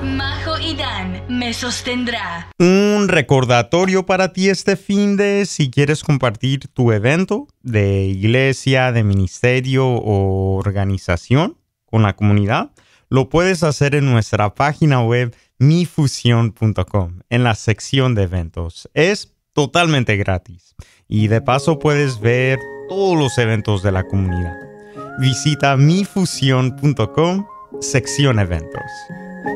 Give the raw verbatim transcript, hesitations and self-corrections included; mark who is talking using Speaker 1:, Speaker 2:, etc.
Speaker 1: Majo y Dan me sostendrá.
Speaker 2: Un recordatorio para ti este fin de si quieres compartir tu evento de iglesia, de ministerio o organización con la comunidad, lo puedes hacer en nuestra página web mi fusión punto com en la sección de eventos. Es totalmente gratis y de paso puedes ver todos los eventos de la comunidad. Visita mi fusión punto com, sección eventos.